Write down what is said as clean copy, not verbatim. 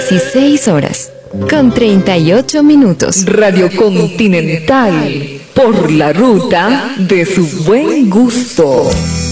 16 horas, con 38 minutos. Radio Continental, por la ruta de su buen gusto.